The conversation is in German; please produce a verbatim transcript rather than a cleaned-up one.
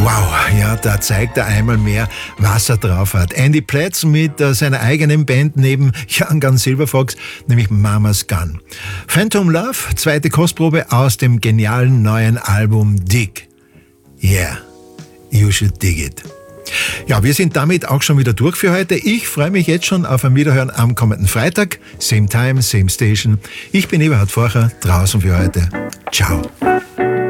Wow, ja, da zeigt er einmal mehr, was er drauf hat. Andy Platz mit äh, seiner eigenen Band neben Young Gun Silverfox, nämlich Mama's Gun. Phantom Love, zweite Kostprobe aus dem genialen neuen Album Dig. Yeah, you should dig it. Ja, wir sind damit auch schon wieder durch für heute. Ich freue mich jetzt schon auf ein Wiederhören am kommenden Freitag. Same time, same station. Ich bin Eberhard Forcher, draußen für heute. Ciao.